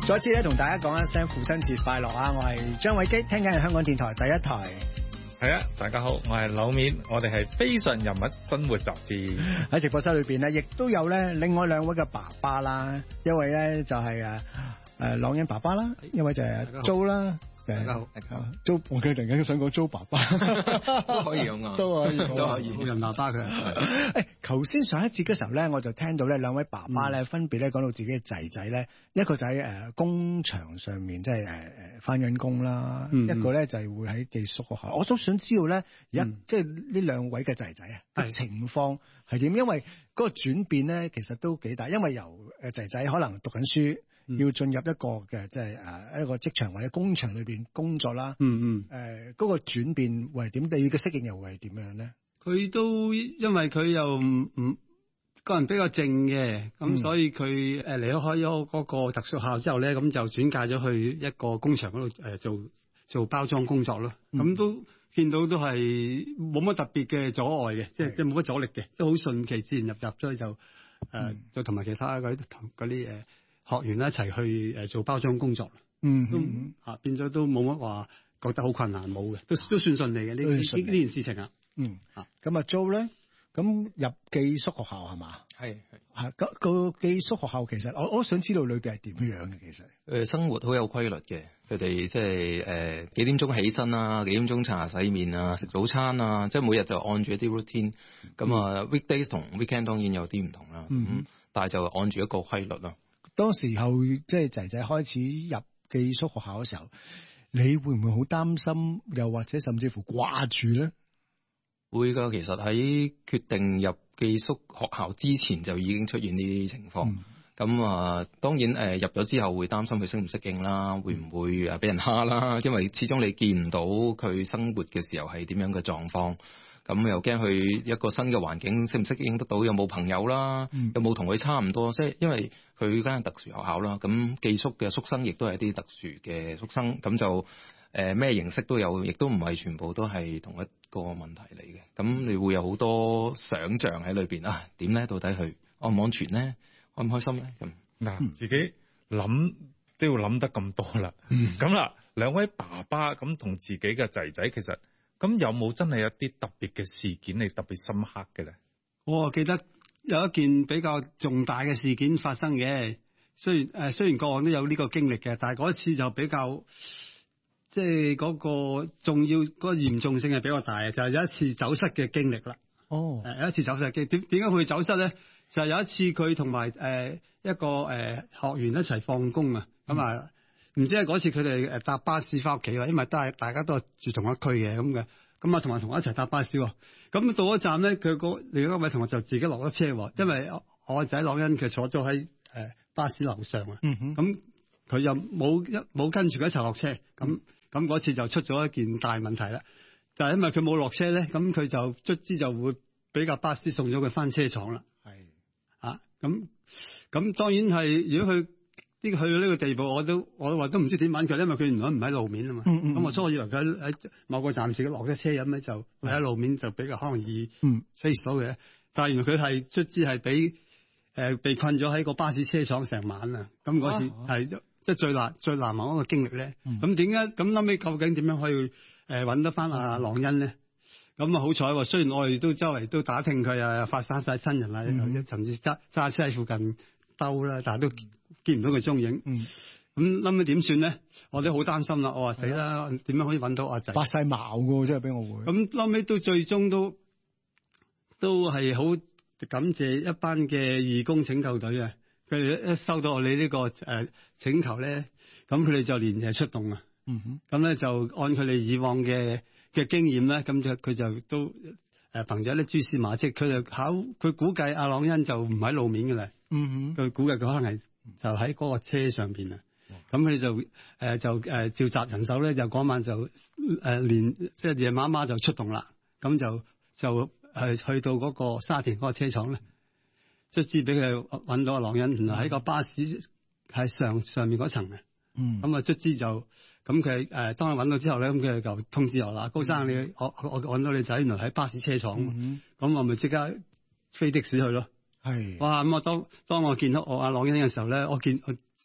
再次咧同大家講一聲父親節快樂啊！我係張偉基，聽緊係香港電台第一台。 係啊，大家好，我係柳面，我哋係非常人物生活雜誌。 喺直播室裏邊咧，亦都有咧另外兩位嘅爸爸啦，一位咧就係朗恩爸爸啦，一位就係Jo啦。大家好，Jo，我突然間想講Jo爸爸都可以咁啊， 都可以， 好人爸爸佢。 誒，頭先上一節嘅時候咧，我就聽到咧兩位爸爸咧分別咧講到自己嘅仔仔咧，一個仔工場上面即係返緊工啦，一個咧就係會喺寄宿學校。我都想知道咧，而家即係呢兩位嘅仔仔啊，情況係點？因為嗰個轉變咧，其實都幾大，因為由仔仔可能讀緊書。要進入一個嘅即係一個職場或者工場裏邊工作啦。嗰個轉變會係點？你嘅適應又會係點樣咧？ 佢都因為佢又唔個人比較靜嘅，咁所以佢離開咗嗰個特殊學校之後咧，咁就轉介咗去一個工場嗰度做包裝工作咯。咁都見到都係冇乜特別嘅阻礙嘅，即係冇乜阻力嘅，都好順其自然入咗去就同埋其他嗰啲學員一齊去做包裝工作，變咗都冇乜話覺得好困難，冇嘅，都算順利嘅呢件事情啊。 咁啊 Jo 咧，咁入寄宿學校係嘛？ 係個寄宿學校其實我想知道裏邊係點樣嘅其實。 生活好有規律嘅，佢哋即係幾點鐘起身啊，幾點鐘刷牙洗面啊，食早餐啊，即係每日就按住一啲 routine。咁啊 weekdays 同 weekend 當然有啲唔同啦。但係就按住一個規律咯。 當時候即係仔仔開始入寄宿學校嘅時候，你會唔會好擔心，又或者甚至乎掛住咧？ 會㗎，其實喺決定入寄宿學校之前就已經出現呢啲情況。咁當然入咗之後會擔心佢適唔適應啦，會唔會俾人蝦啦？因為始終你見唔到佢生活嘅時候係點樣嘅狀況。咁又驚佢一個新嘅環境適唔適應得到，有冇朋友啦，有冇同佢差唔多，即係因為佢間係特殊學校啦，咁寄宿嘅宿生亦都係一啲特殊嘅宿生，咁就咩形式都有，亦都唔係全部都係同一個問題嚟嘅，咁你會有好多想像喺裏邊啊，點咧？到底佢安唔安全咧？開唔開心咧？咁嗱，自己諗都要諗得咁多啦。咁啦，兩位爸爸咁同自己嘅仔仔其實。咁有冇真係有啲特別嘅事件你特別深刻嘅咧？我記得有一件比較重大嘅事件發生嘅，雖然個案都有呢個經歷嘅，但係嗰一次就比較即係嗰個重要嗰個嚴重性係比較大嘅，就係有一次走失嘅經歷啦。有一次走失嘅經歷，點解會走失咧？就係有一次佢同埋一個學員一齊放工啊，咁啊。唔知係嗰次佢哋搭巴士翻屋企喎，因為大家都係住同一區嘅咁同埋同我一齊搭巴士喎。咁到咗站咧，另一位同學就自己落咗車喎，因為我個仔朗恩佢坐咗喺巴士樓上啊。咁佢又冇跟住佢一齊落車，咁嗰次就出咗一件大問題啦。就係因為佢冇落車咧，咁佢就卒之就會俾架巴士送咗佢翻車廠啦。咁當然係如果佢去到呢個地步，我話都唔知點揾佢，因為佢原來唔喺路面啊嘛。咁我初以為佢喺某個站自己落咗車咁咧，就喺路面就比較可能易 trace 到嘅。但係原來佢係卒之係被困咗喺個巴士車廠成晚啊！咁嗰次係即係最難忘嗰個經歷咧。咁點解咁後尾究竟點樣可以揾得翻阿朗恩咧？咁好彩喎，雖然我哋都周圍都打聽佢啊，發散晒親人啊，甚至揸車喺附近兜啦，但係都見唔到佢蹤影。咁諗起點算咧？我都好擔心啦。我話死啦，點樣可以揾到阿仔？發晒矛㗎，真係俾我會。咁後尾都最終都係好感謝一班嘅義工拯救隊啊！佢哋一收到我哋呢個請求咧，咁佢哋就連夜出動啊。咁咧就按佢哋以往嘅經驗咧，咁佢就都憑咗啲蛛絲馬跡，佢估計阿朗恩就唔喺路面嘅啦。佢估計佢可能係就喺嗰個車上邊啊。咁佢就召集人手咧，就嗰晚就即係夜媽媽就出動啦。咁就去到嗰個沙田嗰個車廠咧，卒之俾佢揾到阿朗恩，原來喺個巴士喺上面嗰層嘅。咁啊卒之就咁佢當佢揾到之後咧，咁佢就通知我啦，高生你我揾到你仔，原來喺巴士車廠。咁我咪即刻飛的士去咯。哇！咁我當我見到我阿朗恩嘅時候咧，我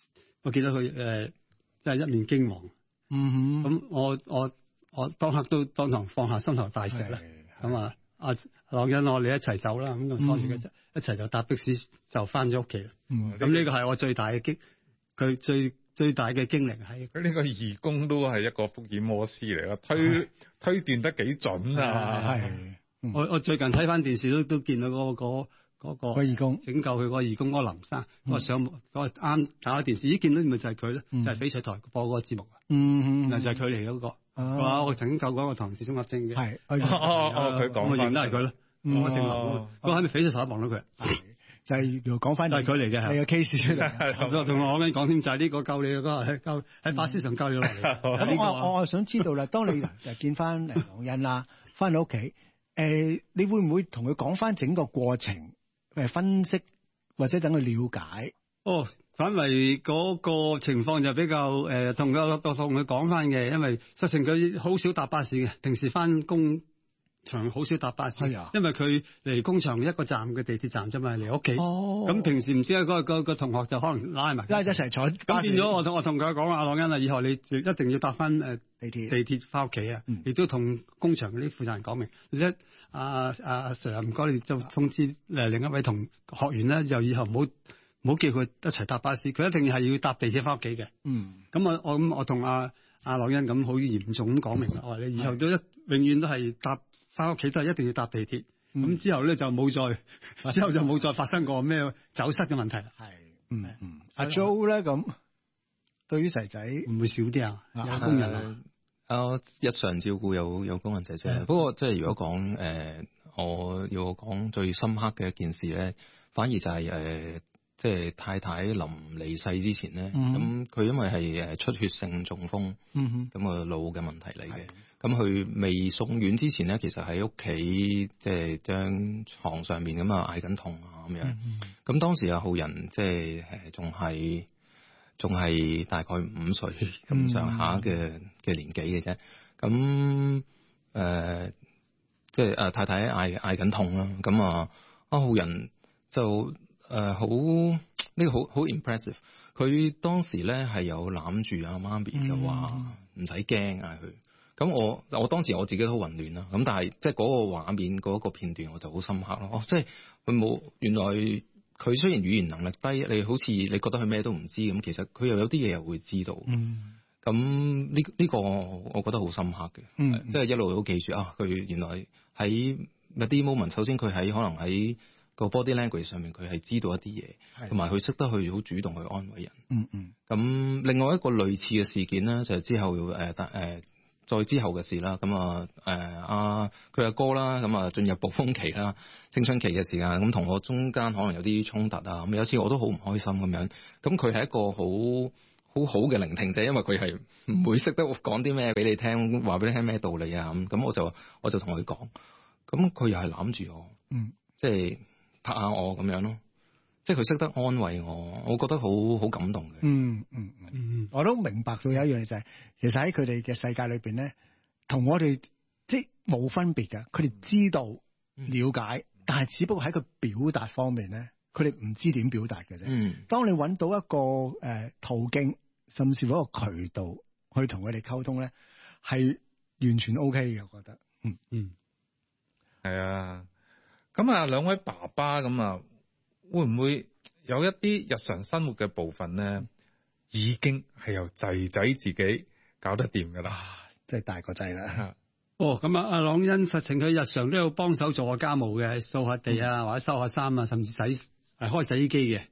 我見到佢真係一面驚惶。咁我當刻都當堂放下心頭大石啦。咁啊，阿朗恩我哋一齊走啦，咁就拖住佢一齊就搭的士就翻咗屋企啦。咁呢個係我最大嘅佢最大嘅經歷係。 佢呢個義工都係一個福爾摩斯嚟㗎，推斷得幾準啊！ 我最近睇翻電視都見到嗰個義工拯救佢嗰個義工嗰個林生，嗰個上嗰個啱打開電視，一見到咪就係佢咧，就係翡翠台播嗰個節目啊。就係佢嚟嗰個。我拯救嗰個唐氏綜合症嘅。 係。 佢講我認得係佢咯。我姓林。嗰個喺咪翡翠台望到佢？ 就係講翻， 係佢嚟嘅， 你個 case 出嚟。 同我講添，就係呢個救你嗰個喺巴士上救你落嚟。 咁我想知道啦，當你見翻朗恩啦，翻到屋企，你會唔會同佢講翻整個過程，分析或者等佢了解？ 反為嗰個情況就比較同佢講翻嘅，因為實情佢好少搭巴士嘅，平時翻工場好少搭巴士，因為佢離工場一個站嘅地鐵站啫嘛，離屋企。咁平時唔知嗰個同學就可能拉埋一齊坐。 咁變咗我同佢講阿朗恩啊，以後你一定要搭翻地鐵翻屋企啊，亦都同工場嗰啲負責人講明。阿 Sir 唔該，你就通知另一位同學員咧，就以後唔好叫佢一齊搭巴士，佢一定係要搭地鐵翻屋企嘅。咁我同阿朗恩咁好嚴重咁講明啦，我話你以後都永遠都係搭翻屋企都係一定要搭地鐵。咁之後咧就冇再發生過咩走失嘅問題啦。 阿 Joe 咧咁，對於仔仔唔會少啲啊？有工人日常照顧有工人仔仔。不過即係如果講我要講最深刻嘅一件事咧，反而就係即係太太臨離世之前咧，咁佢因為係出血性中風，咁個腦嘅問題嚟嘅。咁佢未送院之前咧，其實喺屋企即係張床上面咁啊嗌緊痛啊咁樣。咁當時阿浩仁即係仲係大概5歲咁上下嘅年紀嘅啫。咁即係太太嗌緊痛啦。咁阿浩仁就好呢個好 impressive。佢當時咧係有攬住阿媽咪就話唔使驚嗌佢。咁我當時我自己都好混亂啦。咁但係即係嗰個畫面嗰個片段我就好深刻咯。即係佢冇原來佢雖然語言能力低，你好似你覺得佢咩都唔知咁，其實佢又有啲嘢又會知道。咁呢個我覺得好深刻嘅。即係一路都記住啊。佢原來喺有啲 moment， 首先佢喺可能喺個 body language 上面佢係知道一啲嘢，同埋佢識得去好主動去安慰人。咁另外一個類似嘅事件咧，就係之後再之後嘅事啦。咁佢阿哥啦，咁進入暴風期啦、青春期嘅時間，咁同我中間可能有啲衝突啊。咁有一次我都好唔開心咁樣。咁佢係一個好嘅聆聽者，因為佢係唔會識得講啲咩俾你聽，話俾你聽咩道理啊。咁我就同佢講，咁佢又係攬住我，即係拍下我咁樣咯。即係佢識得安慰我覺得好感動嘅。 我都明白到有一樣嘢就係，其實喺佢哋嘅世界裏邊咧，同我哋即係冇分別嘅。佢哋知道了解，但係只不過喺個表達方面咧，佢哋唔知點表達嘅啫。當你揾到一個途徑，甚至乎一個渠道去同佢哋溝通咧，係完全 OK 嘅，我覺得。 係啊。咁啊，兩位爸爸咁啊，會唔會有一啲日常生活嘅部分咧，已經係由仔仔自己搞得掂噶啦？ 即係大個仔啦。 咁阿朗恩實情佢日常都有幫手做下家務嘅，掃下地啊，或者收下衫啊，甚至開洗衣機嘅。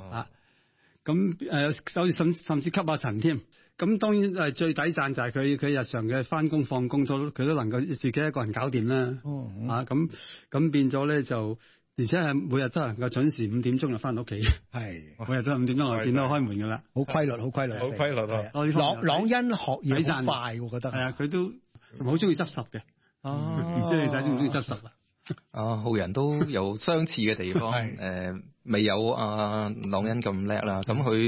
咁甚至吸下塵添。咁當然係最抵讚就係佢日常嘅翻工放工佢都能夠自己一個人搞掂啦。咁變咗咧就，而且係每日都能夠準時5點鐘就翻到屋企。係每日都5點鐘我見到開門噶啦， 好規律啊！朗恩學嘢好快，我覺得。係啊， 佢都好中意執拾嘅。唔知你仔中唔中意執拾啊？ 浩仁都有相似嘅地方。未有朗恩咁叻啦。咁佢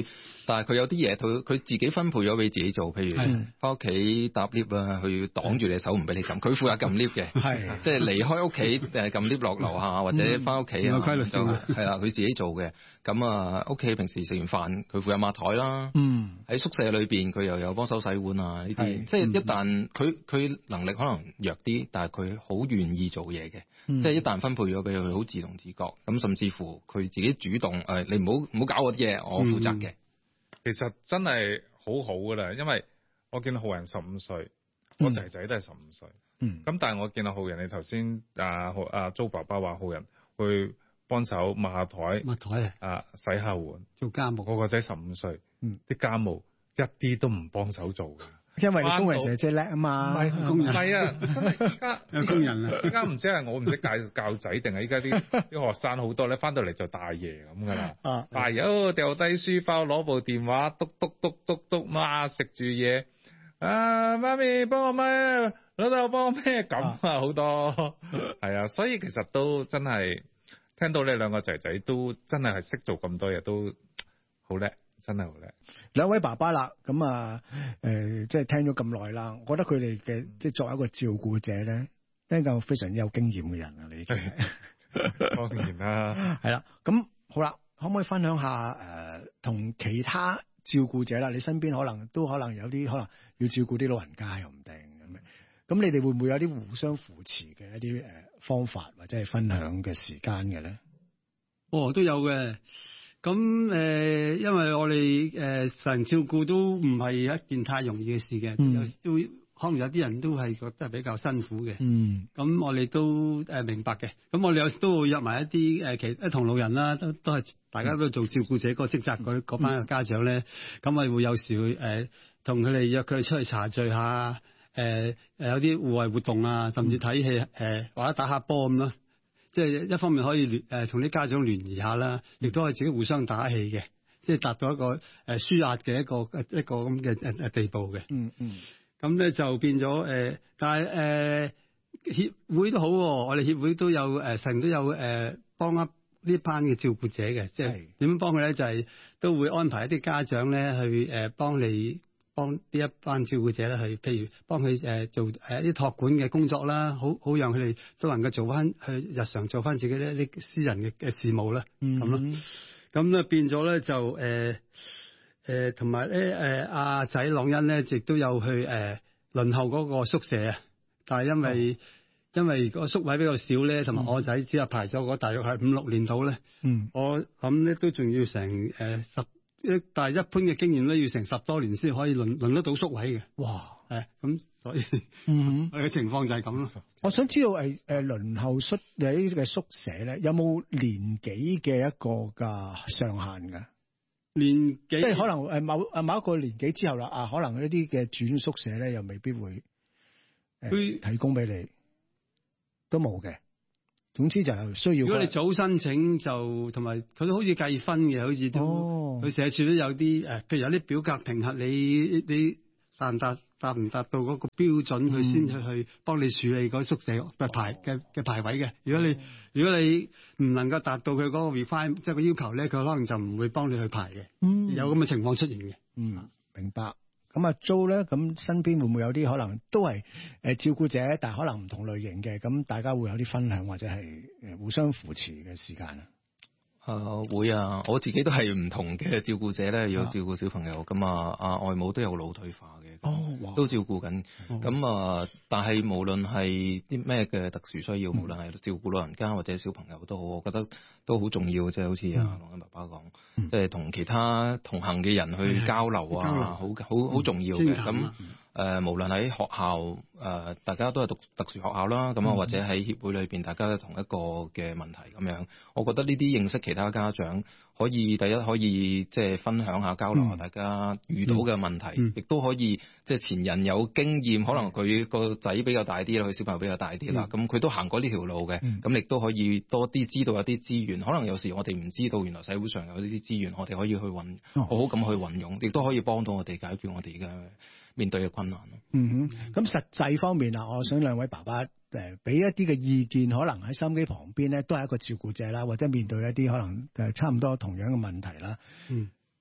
但係佢有啲嘢佢自己分配咗俾自己做，譬如翻屋企搭 lift 啊，佢擋住你手唔俾你撳，佢負責撳 lift 嘅，即係離開屋企撳 lift 落樓下或者翻屋企啊， 規律性係啦，佢自己做嘅。咁啊，屋企平時食完飯佢負責抹台啦，喺宿舍裏邊佢又有幫手洗碗啊呢啲，即係一旦佢能力可能弱啲，但係佢好願意做嘢嘅，即係一旦分配咗俾佢，好自動自覺，咁甚至乎佢自己主動你唔好搞我啲嘢，我負責嘅。 其實真係好好噶啦，因為我見到浩仁15歲，我仔仔都係15歲，咁但係我見到浩仁，你頭先阿周爸爸話浩仁去幫手抹下台洗下碗， 做家務。 我個仔15歲，啲家務一啲都唔幫手做噶。 因為你工人姐姐叻啊嘛， 工人唔係啊，真係依家有工人啊， 依家唔知係我唔識教仔定係依家啲學生好多咧，翻到嚟就大爺咁噶啦，大爺掉低書包攞部電話篤篤篤篤篤，媽食住嘢，媽咪幫我咩，老豆幫我咩咁啊好多，係啊，所以其實都真係聽到你兩個仔仔都真係識做咁多嘢，都好叻。真係好叻， 兩位爸爸啦，咁即係聽咗咁耐啦，我覺得佢哋嘅即係作為一個照顧者咧，一個非常有經驗嘅人啊，你當然啦， 係啦，咁好啦，可唔可以分享下同其他照顧者啦？你身邊可能有啲可能要照顧啲老人家又唔定咁你哋會唔會有啲互相扶持嘅一啲方法或者係分享嘅時間嘅咧？ 都有嘅。咁因為我哋成照顧都唔係一件太容易嘅事嘅，都可能有啲人都係覺得比較辛苦嘅。咁我哋都明白嘅。咁我哋有時都會約埋一啲同路人啦，都係大家都做照顧者嗰個職責嗰班嘅家長咧。咁咪會有時會同佢哋約佢哋出去茶聚下，有啲戶外活動啊，甚至睇戲或者打下波咁咯。即係一方面可以同啲家長聯誼下啦，亦都係自己互相打氣嘅，即係達到一個舒壓嘅一個咁嘅地步嘅。咁咧就變咗但係協會都好，我哋協會都有成日都有幫呢班嘅照顧者嘅，即係點樣幫佢咧？就係都會安排一啲家長咧去幫呢一班照顧者咧，去譬如幫佢做一啲託管嘅工作啦，好讓佢哋都能夠做翻去日常做翻自己呢啲私人嘅事務啦，咁咯。咁咧變咗咧就同埋咧阿仔朗恩咧，亦都有去輪候嗰個宿舍啊，但係因為個宿位比較少咧，同埋我仔只係排咗嗰大約係5-6年度咧，我諗咧都仲要成10。但係一般嘅經驗咧，要成10多年先可以輪得到宿位嘅。哇！咁所以我哋嘅情況就係咁咯。 我想知道輪候你嘅宿舍咧，有冇年紀嘅一個嘅上限㗎？ 年紀即係可能某一個年紀之後啦，可能一啲嘅轉宿舍咧，又未必會提供俾你，都冇嘅。總之就係需要。如果你早申請就同埋佢都好似計分嘅，好似都佢社署都有啲譬如有啲表格評核你達唔達到嗰個標準，佢先去幫你處理嗰宿舍嘅排位嘅。如果你唔能夠達到佢嗰個 requirement 即係個要求咧，佢可能就唔會幫你去排嘅。有咁嘅情況出現嘅。 明白。咁啊，Joe咧，咁身邊會唔會有啲可能都係照顧者，但係可能唔同類型嘅，咁大家會有啲分享或者係互相扶持嘅時間啊？ 會啊，我自己都係唔同嘅照顧者咧，要照顧小朋友。咁外母都有腦退化嘅，都照顧緊。咁但係無論係啲咩嘅特殊需要，無論係照顧老人家或者小朋友都好，我覺得都好重要。即係好似朗恩爸爸講，即係同其他同行嘅人去交流啊，好重要嘅。咁無論喺學校大家都係讀特殊學校啦，咁或者喺協會裏邊，大家都同一個嘅問題咁樣。我覺得呢啲認識其他家長可以第一可以即係分享下交流下大家遇到嘅問題，亦都可以即係前人有經驗，可能佢個仔比較大啲啦，佢小朋友比較大啲啦，咁佢都行過呢條路嘅，咁亦都可以多啲知道一啲資源。可能有時我哋唔知道，原來社會上有呢啲資源，我哋可以去好好咁去運用，亦都可以幫到我哋解決我哋嘅面對嘅困難咯。 咁實際方面啊，我想兩位爸爸俾一啲嘅意見，可能喺收音機旁邊咧都係一個照顧者啦，或者面對一啲可能差唔多同樣嘅問題啦。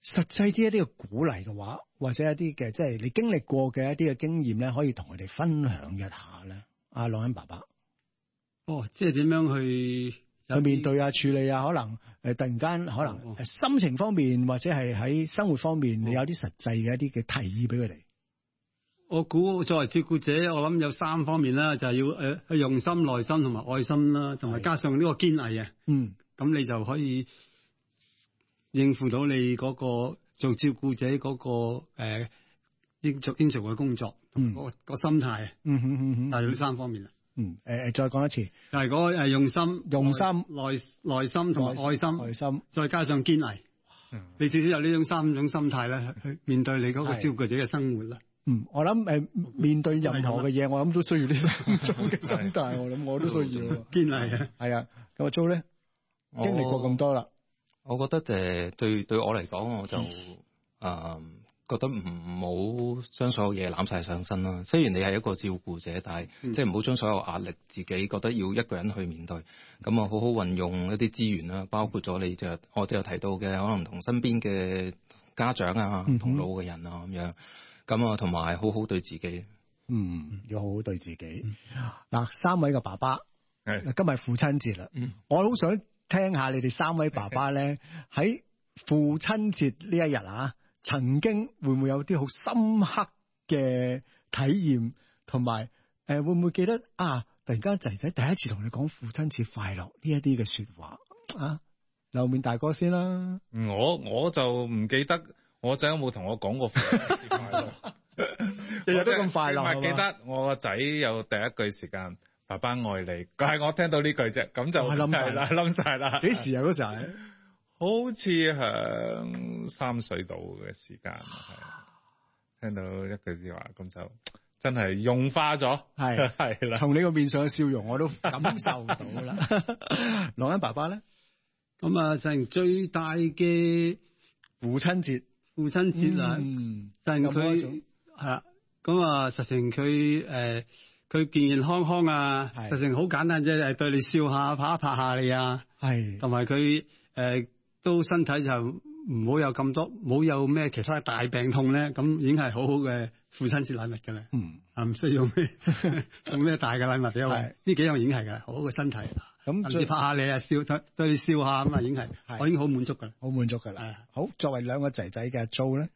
實際啲一啲嘅鼓勵嘅話，或者一啲嘅即係你經歷過嘅一啲嘅經驗咧，可以同佢哋分享一下咧。阿朗恩爸爸， 即係點樣去面對啊、處理啊，可能突然間可能心情方面，或者係喺生活方面，你有啲實際嘅一啲嘅提議俾佢哋。 我估作為照顧者，我諗有3方面啦，就係要去用心、耐心同埋愛心啦，同埋加上呢個堅毅啊。咁你就可以應付到你嗰個做照顧者嗰個應做嘅工作，個心態。但係呢3方面啊。 再講一次， 就係嗰個用心、耐心同埋愛心，再加上堅毅。你至少有呢種3種心態咧，去面對你嗰個照顧者嘅生活啦。 我諗面對任何嘅嘢，我諗都需要呢3種嘅心態。我諗我都需要堅毅啊。 係啊，咁阿 Jo 咧經歷過咁多啦， 我覺得對我嚟講，我就覺得唔好將所有嘢攬晒上身啦。雖然你係一個照顧者，但係即係唔好將所有壓力自己覺得要一個人去面對。咁啊，好好運用一啲資源啦，包括咗我哋有提到嘅，可能同身邊嘅家長啊、同老嘅人啊咁樣。咁啊，同埋好好對自己。 要好好對自己。嗱，3位嘅爸爸，今日父親節啦。我好想聽下你哋3位爸爸咧喺父親節呢一日啊，曾經會唔會有啲好深刻嘅體驗，同埋會唔會記得啊？突然間仔仔第一次同你講父親節快樂呢一啲嘅說話啊？劉面大哥先啦。 我就唔記得。我仔有冇同我講過父親節快樂？ 日日都咁快樂。 記得我個仔有第一句時間，爸爸愛你。係我聽到呢句啫，咁就冧晒啦。 幾時啊？嗰時候好似響3歲度嘅時間，聽到一句說話，咁就真係融化咗。係啦， 從你個面上嘅笑容，我都感受到啦。朗恩爸爸咧， 咁啊，成最大嘅父親節啊， 實成佢係啦，咁啊，實成佢佢健健康康啊，實成好簡單啫，係對你笑下，拍一拍下你啊，同埋佢都身體就唔好有咁多，冇有咩其他大病痛咧，咁已經係好好嘅父親節禮物㗎啦。唔需要送咩大嘅禮物俾我，呢幾樣已經係㗎啦，好好嘅身體。咁甚至拍下你啊，笑對你笑下咁啊，已經係我已經好滿足㗎啦， 好滿足㗎啦。好，作為2個仔仔嘅 Jo 咧，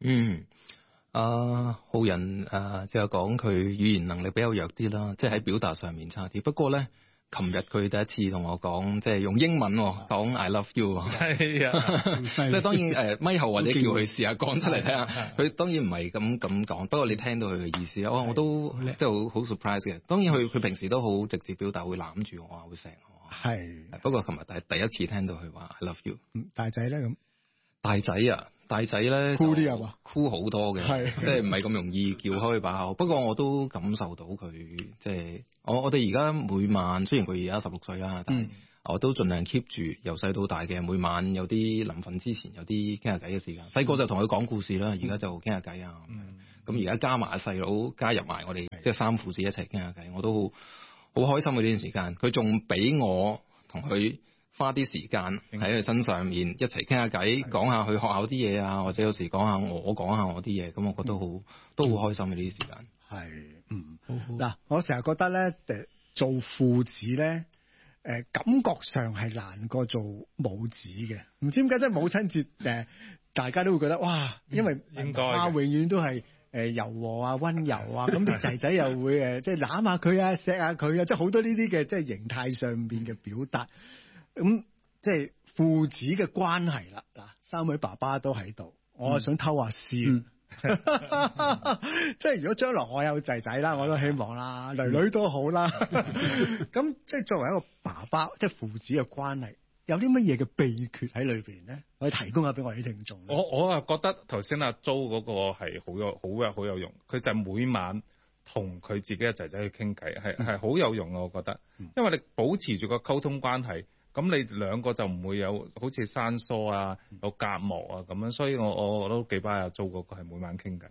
浩仁即係講佢語言能力比較弱啲啦，即係喺表達上面差啲。不過咧，琴日佢第一次同我講，即係用英文講 I love you。 係啊， 即係當然咪後或者叫佢試下講出嚟睇下。佢當然唔係咁講，不過你聽到佢嘅意思我都即係好 surprise 嘅。當然佢平時都好直接表達，會攬住我啊，會錫我。不過琴日第一次聽到佢話 I love you。 大仔咧咁？ 大仔咧酷啲係嘛？ 酷好多嘅，即係唔係咁容易叫開把口。不過我都感受到佢，即係我哋而家每晚，雖然佢而家16歲啦，但係我都盡量 keep 住由細到大嘅每晚有啲臨瞓之前有啲傾下偈嘅時間。細個就同佢講故事啦，而家就傾下偈啊。咁而家加埋細佬加入埋我哋，即係3父子一齊傾下偈，我都好開心嘅呢段時間。佢仲俾我同佢花啲時間喺佢身上面一齊傾下偈，講下佢學校啲嘢啊，或者有時講下我啲嘢，咁我覺得都好開心嘅呢啲時間。 嗱，我成日覺得咧，做父子咧，感覺上係難過做母子嘅。唔知點解，即係母親節大家都會覺得哇，因為媽永遠都係柔和啊、溫柔啊，咁啲仔仔又會即係攬下佢啊、錫下佢啊，即係好多呢啲嘅即係形態上邊嘅表達。咁即係父子嘅關係啦。嗱，3位爸爸都喺度，我想偷下師。即係如果將來我有仔仔啦，我都希望啦，女女都好啦。咁即係作為一個爸爸，即係父子嘅關係，有啲乜嘢嘅秘訣喺裏邊咧？可以提供下俾我哋啲聽眾。 我啊覺得頭先阿 Jo 嗰個係好有用，佢就係每晚同佢自己嘅仔仔去傾偈，係好有用啊！我覺得，因為你保持住個溝通關係。咁你2個就唔會有好似生疏啊、有隔膜啊咁樣，所以我都幾巴阿 Jo嗰個係每晚傾偈。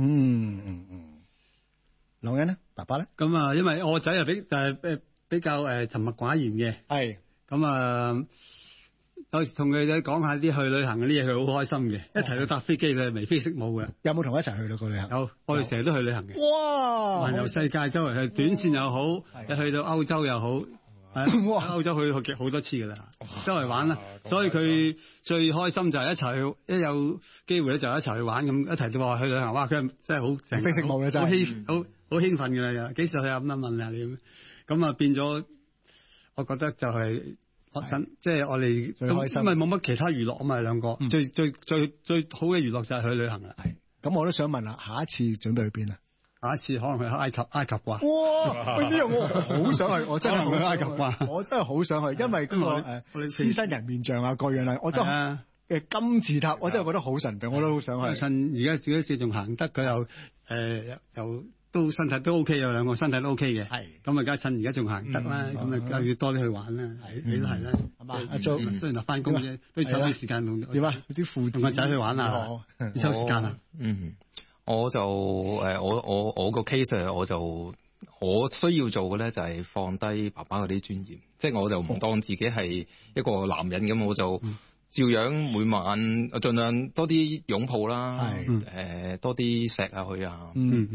朗恩咧，爸爸咧， 咁啊，因為我仔又比較沉默寡言嘅，咁有時同佢哋講下啲去旅行嗰啲嘢，佢好開心嘅。一提到搭飛機，佢眉飛色舞嘅。 有冇同佢一齊去到過旅行？ 有，我哋成日都去旅行嘅。 哇！ 環遊世界周圍去，短線又好，去到歐洲又好。哇！歐洲去好多次㗎啦，周圍玩啦。所以佢最開心就係一齊去，一有機會咧就一齊去玩咁。一提到話去旅行，哇！佢真係好成飛色舞嘅真係， 好興奮㗎啦！幾時去啊？咁樣問啊你咁啊變咗，我覺得就係即係我哋最開心，因為冇乜其他娛樂啊嘛，兩個最好嘅娛樂就係去旅行啦。 係咁，我都想問啦，下一次準備去邊啊？ 下一次可能去埃及啩。 哇！呢樣我好想去，我真係去埃及啩， 我真係好想去，因為嗰個獅身人面像啊，各樣啦，我真係金字塔，我真係覺得好神秘，我都好想去。 趁而家自己仲行得，佢又都身體都 OK，有兩個身體都 OK 嘅。係咁啊，梗係趁而家仲行得啦，咁啊梗係要多啲去玩啦。你都係啦，係嘛？阿 Jo 雖然話翻工啫，都要抽啲時間同點啊？啲父同個仔去玩啊，要抽時間啊。 我就我個 case 我需要做嘅咧就係放低爸爸嗰啲尊嚴，即係我就唔當自己係一個男人咁，我就照樣每晚盡量多啲擁抱啦，多啲錫下佢啊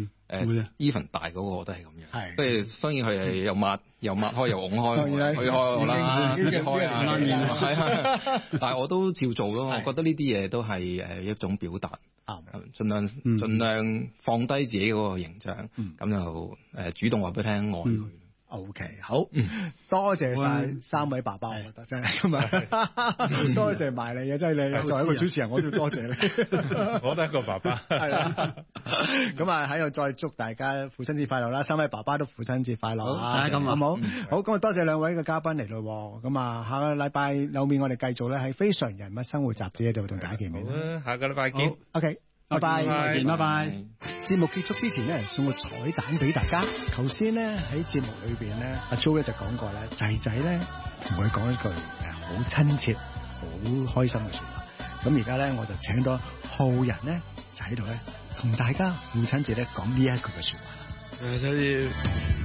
，even 大嗰個我都係咁樣，即係當然佢係又抹開又擁開，佢開我啦，自己開啊，但係我都照做咯，我覺得呢啲嘢都係一種表達。盡量放低自己嗰個形象，咁就主動話俾佢聽愛佢。 OK， 好，多謝晒三位爸爸，我覺得真係咁啊，多謝埋你啊，真係你作為一個主持人，我都要多謝你。 我都係一個爸爸， 係啦。咁啊，喺度再祝大家父親節快樂啦！三位爸爸都父親節快樂啊！咁好冇？好，咁啊，多謝兩位嘅嘉賓嚟咯。咁啊，下個禮拜有面我哋繼續咧喺《非常人物生活雜誌》呢度同大家見面。 下個禮拜見。 OK。拜拜， 拜拜。 節目結束之前咧，送個彩蛋俾大家。頭先咧喺節目裏邊咧，阿 Jo 咧就講過咧，仔仔咧同佢講一句好親切、好開心嘅說話。咁而家咧，我就請到浩仁咧，就喺度咧同大家父親節咧講呢一句嘅說話啦。